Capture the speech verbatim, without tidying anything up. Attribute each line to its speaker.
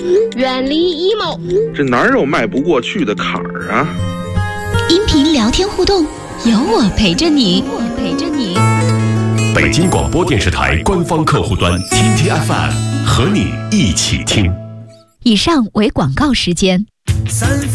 Speaker 1: 远离 emo。
Speaker 2: 这哪有迈不过去的坎儿啊？
Speaker 3: 音频聊天互动，有我陪着你，我陪着你。
Speaker 4: 北京广播电视台官方客户端 T T F M 和你一起听。
Speaker 3: 以上为广告时间。
Speaker 5: 三